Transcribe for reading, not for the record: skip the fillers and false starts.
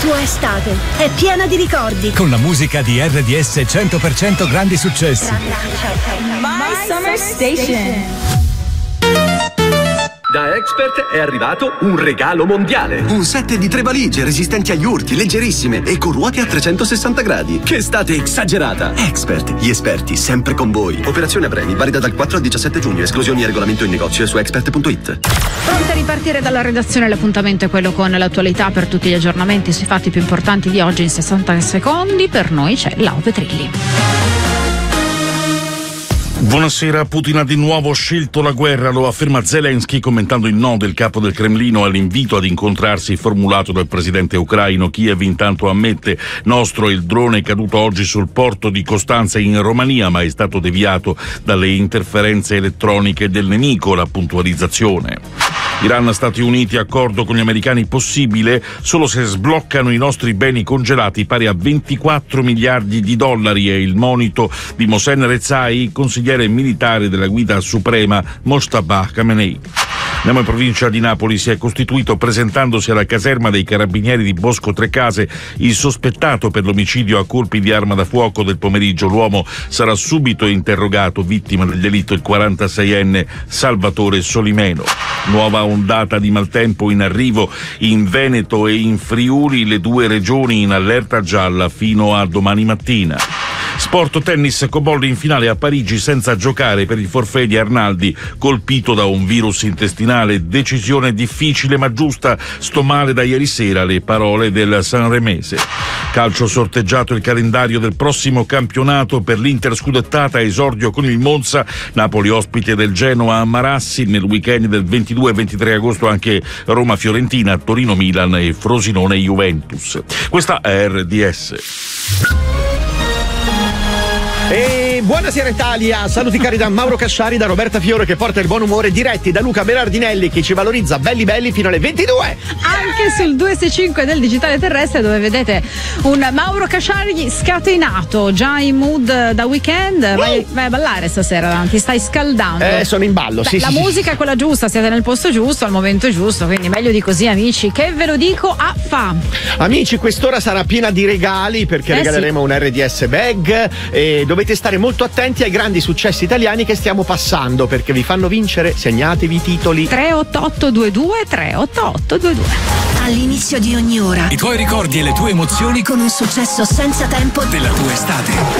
tua estate è piena di ricordi. Con la musica di RDS 100% grandi successi. My Summer Station. Da Expert è arrivato un regalo mondiale. Un set di 3 valigie resistenti agli urti, leggerissime e con ruote a 360 gradi. Che estate esagerata! Expert, gli esperti sempre con voi. Operazione a premi, valida dal 4 al 17 giugno. Esclusioni e regolamento in negozio e su expert.it. Pronti a ripartire dalla redazione, l'appuntamento è quello con l'attualità per tutti gli aggiornamenti sui fatti più importanti di oggi in 60 secondi. Per noi c'è Lau Petrilli. Buonasera. Putin ha di nuovo scelto la guerra, lo afferma Zelensky commentando il no del capo del Cremlino all'invito ad incontrarsi formulato dal presidente ucraino. Kiev intanto ammette: nostro il drone caduto oggi sul porto di Costanza in Romania, ma è stato deviato dalle interferenze elettroniche del nemico. La puntualizzazione. Iran, Stati Uniti, accordo con gli americani possibile solo se sbloccano i nostri beni congelati pari a 24 miliardi di dollari. È il monito di Mohsen Rezai, consigliere militare della guida suprema Mojtaba Khamenei. Andiamo in provincia di Napoli. Si è costituito, presentandosi alla caserma dei carabinieri di Bosco Trecase, il sospettato per l'omicidio a colpi di arma da fuoco del pomeriggio. L'uomo sarà subito interrogato. Vittima del delitto il 46enne Salvatore Solimeno. Nuova ondata di maltempo in arrivo in Veneto e in Friuli, le 2 regioni in allerta gialla fino a domani mattina. Sport tennis, Cobolli in finale a Parigi senza giocare per il forfait di Arnaldi, colpito da un virus intestinale. Decisione difficile ma giusta, sto male da ieri sera, le parole del sanremese. Calcio, sorteggiato il calendario del prossimo campionato per l'Inter scudettata, esordio con il Monza, Napoli ospite del Genoa a Marassi, nel weekend del 22 e 23 agosto anche Roma-Fiorentina, Torino-Milan e Frosinone-Juventus. Questa è RDS. E buonasera Italia, saluti cari da Mauro Casciari, da Roberta Fiore che porta il buon umore, diretti da Luca Berardinelli che ci valorizza belli belli fino alle 22. Anche sul 265 del digitale terrestre, dove vedete un Mauro Casciari scatenato, già in mood da weekend. Vai a ballare stasera, ti stai scaldando. Sono in ballo. Beh, la musica è quella giusta, siete nel posto giusto al momento giusto, quindi meglio di così, amici. Che ve lo dico a fa. Amici, quest'ora sarà piena di regali perché regaleremo un RDS bag e dovete stare molto attenti ai grandi successi italiani che stiamo passando, perché vi fanno vincere. Segnatevi i titoli. 38822 38822. All'inizio di ogni ora i tuoi ricordi e le tue emozioni con un successo senza tempo della tua estate.